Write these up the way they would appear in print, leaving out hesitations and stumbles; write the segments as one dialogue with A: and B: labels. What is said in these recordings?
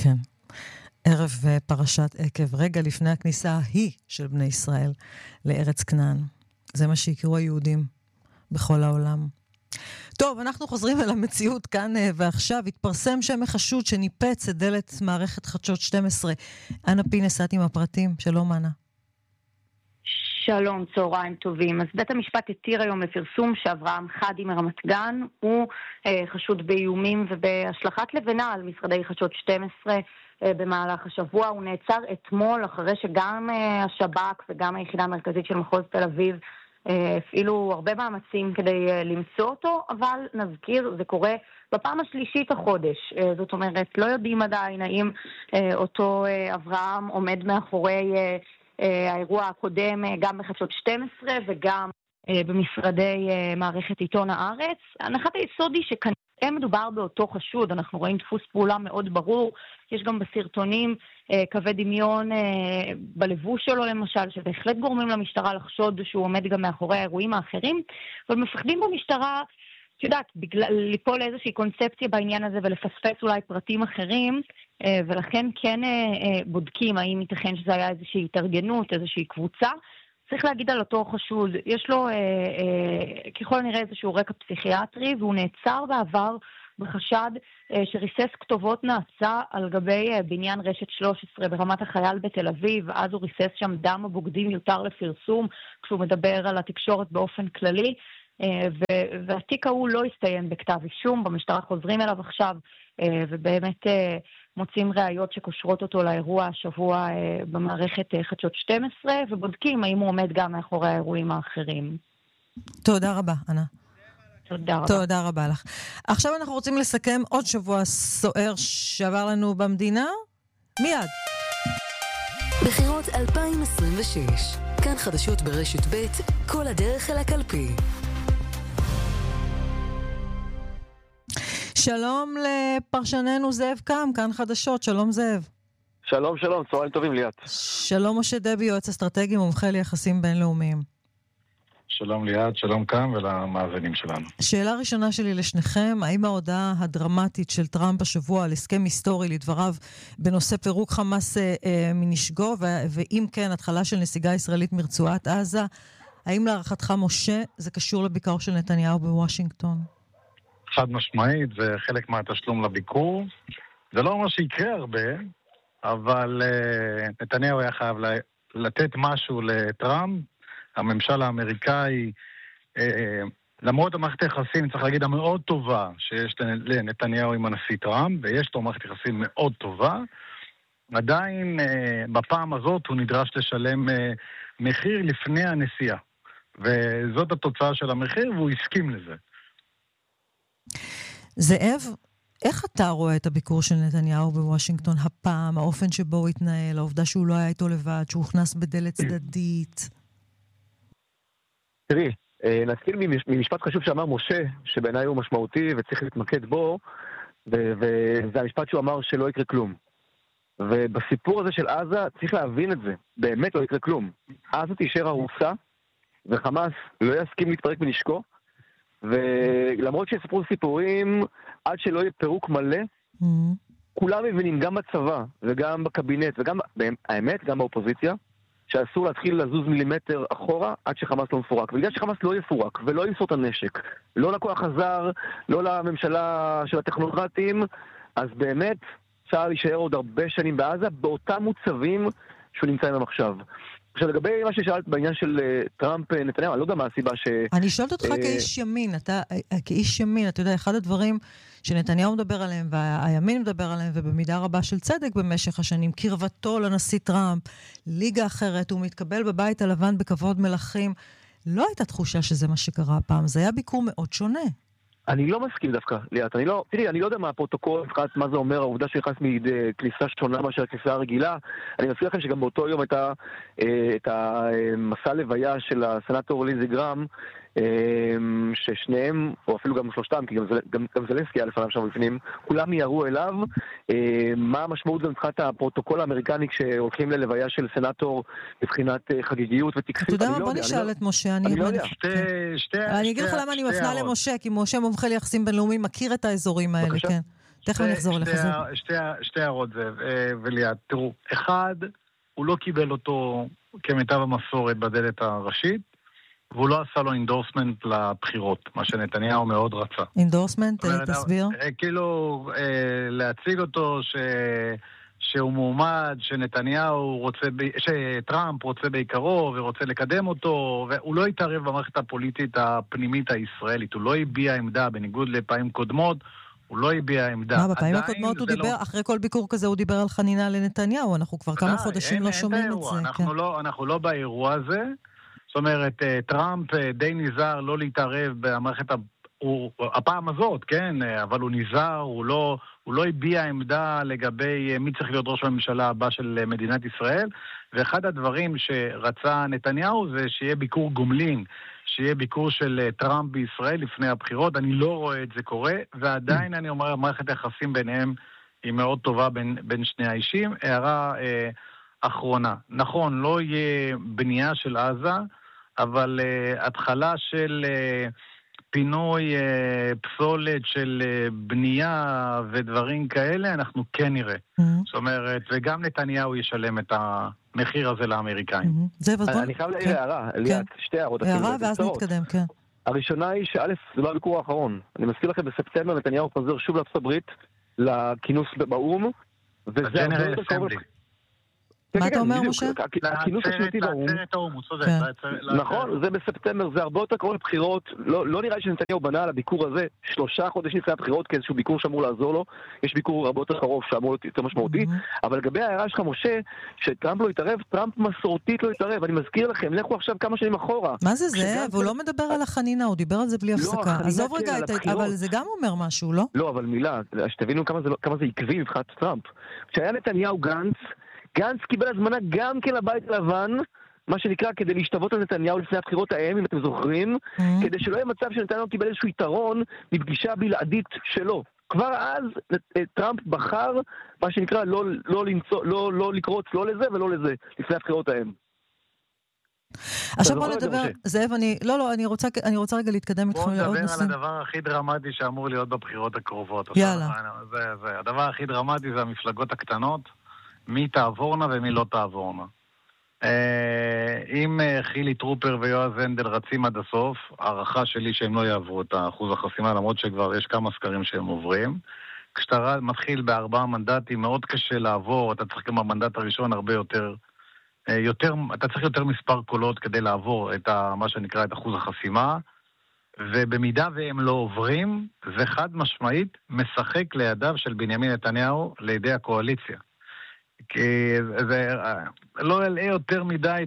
A: כן. ערב פרשת עקב, רגע לפני הכניסה ההיא של בני ישראל לארץ כנען. זה מה שהכירו היהודים בכל העולם. טוב, אנחנו חוזרים אל המציאות כאן ועכשיו. התפרסם שם החשוד שניפץ את דלת מערכת חדשות 12. אנה פינס, את עם הפרטים. שלום, אנה.
B: שלום, צהריים טובים. אז בית המשפט התיר היום לפרסום שאברהם חדי מרמת גן הוא חשוד באיומים ובהשלכת לבנה על משרדי חדשות 12 במהלך השבוע. הוא נעצר אתמול אחרי שגם השב"כ וגם היחידה המרכזית של מחוז תל אביב הפעילו הרבה מאמצים כדי למצוא אותו, אבל נזכיר, זה קורה בפעם השלישית החודש. זאת אומרת, לא יודעים עדיין האם אותו אברהם עומד מאחורי האירוע הקודם גם בחדשות 12 וגם במשרדי מערכת עיתון הארץ. הנחת היסוד היא שכנראה מדובר באותו חשוד. אנחנו רואים דפוס פעולה מאוד ברור. יש גם בסרטונים קווי דמיון בלבוש שלו למשל, שבהחלט גורמים למשטרה לחשוד שהוא עומד גם מאחורי האירועים האחרים, אבל מפחדים במשטרה, ליפול לאיזושהי קונספציה בעניין הזה ולפספס אולי פרטים אחרים, ולכן כן בודקים האם ייתכן שזה היה איזושהי התארגנות, איזושהי קבוצה. צריך להגיד על אותו חשוד, יש לו ככל הנראה איזשהו רקע פסיכיאטרי, והוא נעצר בעבר בחשד שריסס כתובות נאצה על גבי בניין רשת 13 ברמת החייל בתל אביב. אז הוא ריסס שם דם הבוגדים יותר לפרסום כשהוא מדבר על התקשורת באופן כללי, והתיק ההוא לא הסתיים בכתב אישום. במשטרה חוזרים אליו עכשיו ובאמת מוצאים ראיות שקושרות אותו לאירוע השבוע במערכת חדשות 12 ובודקים האם הוא עומד גם מאחורי האירועים האחרים.
A: תודה רבה, אנה.
B: תודה רבה.
A: תודה רבה לך. עכשיו אנחנו רוצים לסכם עוד שבוע סוער שעבר לנו במדינה. מיד.
C: בחירות 2026. כאן חדשות ברשת ב', כל הדרך אל הקלפי.
A: שלום לפרשננו זאב קם, כאן חדשות. שלום זאב.
D: שלום, שלום, צהריים טובים ליאת.
A: שלום משה דבי, יועץ אסטרטגי מומחה ליחסים בינלאומיים.
E: שלום ליאת, שלום קם ולמאזינים שלנו.
A: שאלה ראשונה שלי לשניכם, האם ההודעה הדרמטית של טראמפ השבוע על הסכם היסטורי לדבריו בנושא פירוק חמאס מנשגו, ואם כן, התחלה של נסיגה ישראלית מרצועת עזה, האם להערכתך משה זה קשור לביקור של נתניהו בוושינגטון?
E: חד משמעית, זה חלק מהתשלום לביקור. זה לא אומר שיקרה הרבה, אבל נתניהו היה חייב לתת משהו לטראמפ. הממשל האמריקאי, למרות המערכת היחסים, צריך להגיד, המאוד טובה שיש לנתניהו עם הנשיא טראמפ, ויש לו מערכת יחסים מאוד טובה, עדיין בפעם הזאת הוא נדרש לשלם מחיר לפני הנסיעה. וזאת התוצאה של המחיר, והוא הסכים לזה.
A: זאב, איך אתה רואה את הביקור של נתניהו בוושינגטון הפעם, האופן שבו הוא התנהל, העובדה שהוא לא היה איתו לבד, שהוא הוכנס בדלת צדדית?
D: תראי, נתחיל ממשפט חשוב שאמר משה, שבעיניי הוא משמעותי וצריך להתמקד בו, וזה המשפט שהוא אמר שלא יקרה כלום. ובסיפור הזה של עזה צריך להבין את זה, באמת לא יקרה כלום. עזה תישאר הרוסה, וחמאס לא יסכים להתפרק מנשקו, ולמרות שיספרו סיפורים, עד שלא יהיה פירוק מלא, כולם מבינים, גם בצבא וגם בקבינט, וגם, האמת, גם באופוזיציה, שאסור להתחיל לזוז מילימטר אחורה עד שחמאס לא מפורק. ובגלל שחמאס לא יפורק ולא ימסור את הנשק, לא לכוח הזר, לא לממשלה של הטכנוקרטים, אז באמת צה"ל להישאר עוד הרבה שנים בעזה, באותם מוצבים שהוא נמצא עם עכשיו. עכשיו, לגבי מה ששאלת בעניין של טראמפ נתניהו, אני לא יודע מה הסיבה
A: אני שואלת אותך כאיש ימין, כאיש ימין, אתה יודע, אחד הדברים שנתניהו מדבר עליהם, והימין מדבר עליהם, ובמידה רבה של צדק במשך השנים, קרבתו לנשיא טראמפ, ליגה אחרת, הוא מתקבל בבית הלבן בכבוד מלכים, לא הייתה תחושה שזה מה שקרה הפעם, זה היה ביקור מאוד שונה.
D: אני לא מסכים דווקא, ליאת, אני לא יודע מה הפרוטוקול, מה זה אומר, העובדה שנכנס מכניסה שונה מאשר הכניסה הרגילה. אני מזכיר לכם שגם באותו יום הייתה את המסע לוויה של הסנאטור ליזי גרם, ששניהם, או אפילו גם שלושתם, כי גם זלנסקי היה לפניו שם בפנים, כולם יערו אליו. מה המשמעות גם מבחינת הפרוטוקול האמריקני כשהולכים ללוויה של סנאטור מבחינת חגיגיות וטקסית?
A: אתה יודע מה, בוא נשאל את משה.
D: אני לא יודע.
A: אני אגיד לך למה אני מפנה למשה, כי משה מומחה ליחסים בינלאומיים מכיר את האזורים האלה, כן. תכף אני אחזור לך.
E: שתי הערות זה, וליד. תראו, אחד, הוא לא קיבל אותו כמיטב המסורת בדלת הראשית, והוא לא עשה לו אינדורסמנט לבחירות, מה שנתניהו מאוד רצה.
A: אינדורסמנט? תסביר.
E: כאילו, להציג אותו שהוא מועמד, שטראמפ רוצה בעיקרו ורוצה לקדם אותו, והוא לא התערב במערכת הפוליטית הפנימית הישראלית, הוא לא הביע עמדה, בניגוד לפעמים קודמות, הוא לא הביע עמדה.
A: בפעמים הקודמות הוא דיבר, אחרי כל ביקור כזה הוא דיבר על חנינה לנתניהו, אנחנו כבר כמה חודשים לא שומעים את זה.
E: אנחנו לא באירוע הזה, זאת אומרת, טראמפ די נזהר לא להתערב במערכת הפעם הזאת, כן, אבל הוא נזהר, הוא לא הביע עמדה לגבי מי צריך להיות ראש הממשלה הבא של מדינת ישראל, ואחד הדברים שרצה נתניהו זה שיהיה ביקור גומלין, שיהיה ביקור של טראמפ בישראל לפני הבחירות. אני לא רואה את זה קורה, ועדיין אני אומר, מערכת היחסים ביניהם היא מאוד טובה בין שני האישים. הערה אחרונה, נכון, לא יהיה בנייה של עזה, אבל התחלה של פינוי פסולת של בנייה ודברים כאלה, אנחנו כן נראה. זאת אומרת, וגם נתניהו ישלם את המחיר הזה לאמריקאים.
D: אני חייב להעיר הערה, ליאת, שתי הערות.
A: הערה ואז נתקדם, כן.
D: הראשונה היא שא', זה לא הביקור האחרון. אני מזכיר לכם, בספטמבר נתניהו חוזר שוב לארצות הברית לכינוס באו"ם, וזה הרבה יותר קרוב.
A: מה אתה אומר, משה?
D: הכינוס השנתי באו"ם. נכון, זה בספטמבר, זה הרבה יותר קרוב לבחירות. לא נראה לי שנתניהו בנה על הביקור הזה 3 חודשים לפני הבחירות כאיזשהו ביקור שאמור לעזור לו. יש ביקור הרבה יותר קרוב שאמור להיות יותר משמעותי. אבל לגבי ההערה שלך, משה, שטראמפ לא יתערב, טראמפ מסורתית לא יתערב. אני מזכיר לכם, לכו עכשיו כמה שנים אחורה.
A: מה זה? והוא לא מדבר על החנינה, הוא דיבר על זה בלי הפסקה. עזוב רגע, אבל זה גם אומר משהו, לא?
D: לא, אבל מילה, שתבינו כמה זה עקבי מבחינת טראמפ. כשהיה נתניהו גנץ קיבל הזמנה גם כן לבית הלבן, מה שנקרא, כדי להשתוות לנתניהו לפני הבחירות ההם, אם אתם זוכרים, כדי שלא יהיה מצב שנתניהו קיבל איזשהו יתרון בפגישה בלעדית שלו. כבר אז טראמפ בחר, מה שנקרא, לא לקרוץ לא לזה ולא לזה, לפני הבחירות ההם.
A: עכשיו בוא נדבר, זאב, אני רוצה רגע להתקדם איתך לעוד נושאים.
E: בוא נדבר על הדבר הכי דרמטי שאמור להיות בבחירות הקרובות.
A: יאללה.
E: הדבר הכי דרמטי זה המפלגות הקטנות, מי תעבורנה ומי לא תעבורנה. אם חילי טרופר ויועז הנדל רצים עד הסוף, הערכה שלי שהם לא יעברו את האחוז החסימה, למרות שכבר יש כמה סקרים שהם עוברים. כשאתה מתחיל ב4 מנדטים, מאוד קשה לעבור, אתה צריך גם במנדט הראשון הרבה יותר, אתה צריך יותר מספר קולות כדי לעבור את מה שנקרא את אחוז החסימה, ובמידה והם לא עוברים, זה חד משמעית משחק לידיו של בנימין נתניהו לידי הקואליציה. כי זה לא אלאה יותר מדי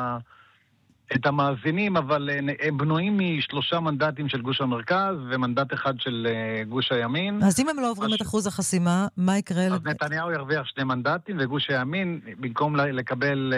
E: את המאזינים, אבל הם בנויים מ3 מנדטים של גוש המרכז ומנדט אחד של גוש הימין.
A: אז אם הם לא עוברים את אחוז החסימה, מה יקרה?
E: אז נתניהו ירוויח 2 מנדטים, וגוש הימין, במקום לקבל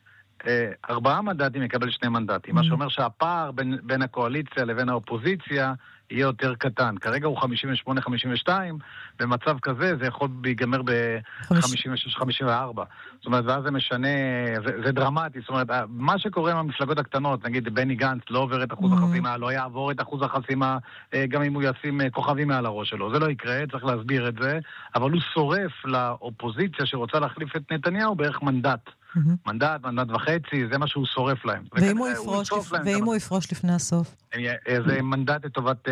E: 4 מנדטים, יקבל 2 מנדטים. מה שאומר שהפער בין הקואליציה לבין האופוזיציה יהיה יותר קטן. כרגע הוא 58-52, במצב כזה זה יכול להיגמר ב-56-54. זאת אומרת, ואז זה משנה, זה דרמטי. זאת אומרת, מה שקורה עם המפלגות הקטנות, נגיד בני גנץ לא עובר את אחוז החסימה, לא יעבור את אחוז החסימה, גם אם הוא ישים כוכבים מעל הראש שלו. זה לא יקרה, צריך להסביר את זה, אבל הוא שורף לאופוזיציה שרוצה להחליף את נתניהו בערך מנדט. מנדט וחצי, זה מה שהוא שורף להם.
A: ואם הוא יפרוש לפני הסוף?
E: זה מנדט לטובת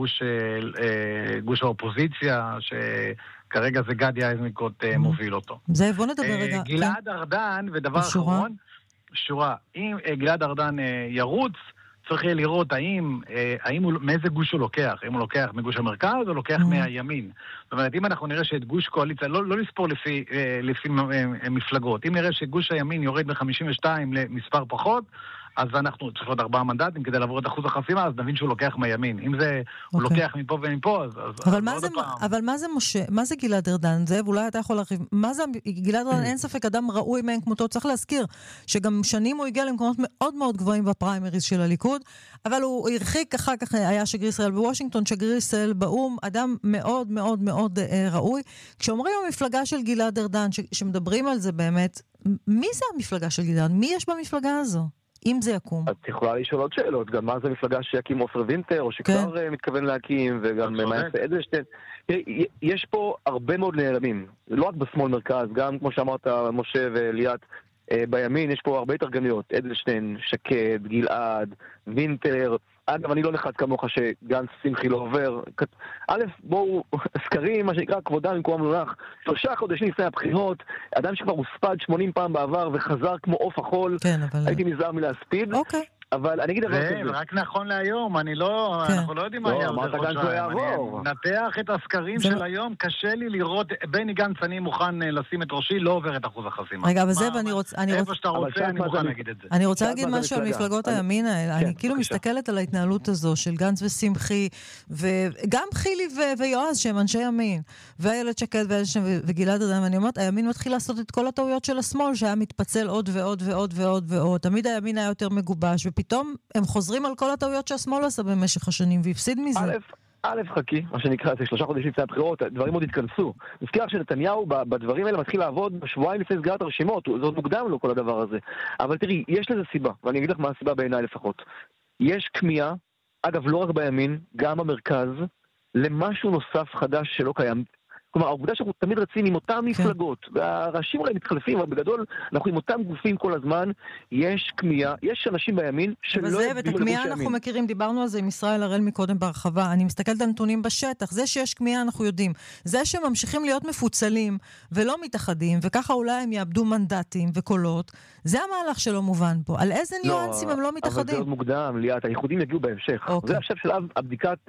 E: גוש האופוזיציה, שכרגע זה גדי איזנקוט מוביל אותו.
A: זה, בוא נדבר רגע.
E: גלעד ארדן, ודבר אחרון, שורה, אם גלעד ארדן ירוץ, צריך לראות מאיזה גוש הוא לוקח, אם הוא לוקח מגוש המרכז או לוקח מהימין. זאת אומרת, אם אנחנו נראה שאת גוש קואליציה, לא לספור לפי מפלגות, אם נראה שגוש הימין יורד מ-52 למספר פחות, אז אנחנו צריכים עוד 4 מנדטים כדי לעבור את אחוז החסימה, אז נבין שהוא לוקח מהימין. אם זה, הוא לוקח מפה ומפה, אז
A: אבל מה זה משה? מה זה גלעד ארדן? זאב, אולי אתה יכול להרחיב. מה זה גלעד ארדן? אין ספק, אדם ראוי מאין כמותו. צריך להזכיר שגם שנים הוא הגיע למקומות מאוד מאוד גבוהים בפריימריז של הליכוד, אבל הוא הרחיק אחר כך, היה שגריר ישראל בוושינגטון, שגריר ישראל באום, אדם מאוד מאוד מאוד ראוי. כשאומרים המפלגה של גלעד ארדן, שמדברים על זה באמת, מי זה המפלגה של גלעד? מי יש במפלגה הזו? אם זה יקום.
D: את יכולה לשאול עוד שאלות, גם מה זה מפלגה שיקים עופר וינטר, או שכבר מתכוון להקים, וגם מה יעשה אדלשטיין. יש פה הרבה מאוד נעלמים, לא רק בשמאל מרכז, גם כמו שאמרת, משה וליאת, בימין יש פה הרבה התארגנויות, אדלשטיין, שקד, גלעד, וינטר. אגב, אני לא נחד כמוך שגנץ שמחי לא עובר. א', בואו, סקרים, מה שנקרא, כבודם במקום המונח, 3 חודשים לפני הבחירות, אדם שכבר הוספד 80 פעם בעבר וחזר כמו עוף החול,
A: כן, אבל...
D: הייתי נזהר מלהספיד.
A: אוקיי.
D: אבל אני אגיד דבר כזה.
E: רק נכון להיום, אנחנו לא יודעים מה יהיה עוד חודשיים. אני נתח את הסקרים של היום, קשה לי לראות, בני גנץ אני מוכן לשים את ראשי, לא עובר את אחוז החסימה.
A: רגע, אבל זה ואני רוצה...
E: איפה שאתה רוצה, אני מוכן להגיד את זה.
A: אני רוצה להגיד משהו על מפלגות הימין האלה. אני כאילו מסתכלת על ההתנהלות הזו של גנץ ושמחי, וגם חילי ויועז שהם אנשי ימין, ואיילת שקד וגלעד ארדן, ואני אומרת, הימין מתחיל לעשות את כל הטעויות של השמאל, שהיה מתפצל עוד ועוד ועוד ועוד ועוד. תמיד הימין היה יותר מגובש, ופתאום הם חוזרים על כל הטעויות שהשמאל עשה במשך השנים, והפסיד מזה.
D: א', חכי, מה שנקרא, זה 3 חודשים לפני הבחירות, דברים עוד התכנסו. נזכיר שנתניהו בדברים האלה מתחיל לעבוד בשבועיים לפני סגירת הרשימות, זה עוד מוקדם לו כל הדבר הזה. אבל תראי, יש לזה סיבה, ואני אגיד לך מה הסיבה בעיניי לפחות. יש כמיהה, אגב לא רק בימין, גם במרכז, למשהו נוסף חדש שלא קיים. כלומר, העובדה שאנחנו תמיד רצים עם אותם מפלגות, והראשים אולי מתחלפים, אבל בגדול אנחנו עם אותם גופים כל הזמן, יש כמיהה, יש אנשים בימין שלא...
A: וזה, ואת הכמיהה אנחנו מכירים, דיברנו על זה עם ישראל הראל מקודם בהרחבה, אני מסתכלת על נתונים בשטח, זה שיש כמיהה אנחנו יודעים, זה שממשיכים להיות מפוצלים ולא מתאחדים, וככה אולי הם יאבדו מנדטים וקולות, זה המהלך שלא מובן פה, על איזה ניואנסים הם לא מתאחדים?
D: אבל זה עוד מוקדם, ליאת, הייחודים יגיעו בהמשך. זה עכשיו של הבדיקת